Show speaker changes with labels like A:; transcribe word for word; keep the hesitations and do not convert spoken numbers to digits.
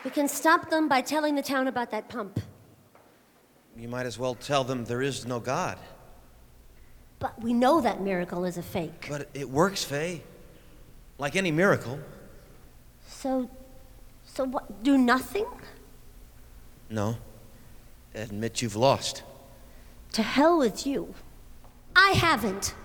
A: We can stop them by telling the town about that pump.
B: You might as well tell them there is no God.
A: But we know that miracle is a fake.
B: But it works, Faye. Like any miracle.
A: So, so what, do nothing?
B: No. Admit you've lost.
A: To hell with you. I haven't.